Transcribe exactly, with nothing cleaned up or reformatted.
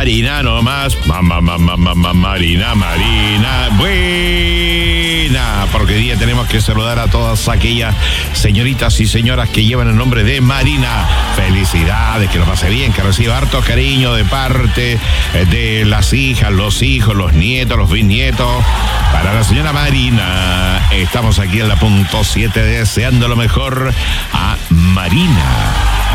Marina nomás. Mamá, mamá, mamá, Marina, Marina. Buena. Porque hoy día tenemos que saludar a todas aquellas señoritas y señoras que llevan el nombre de Marina. Felicidades, que lo pase bien, que reciba harto cariño de parte de las hijas, los hijos, los nietos, los bisnietos. Para la señora Marina, estamos aquí en la punto siete deseando lo mejor a Marina.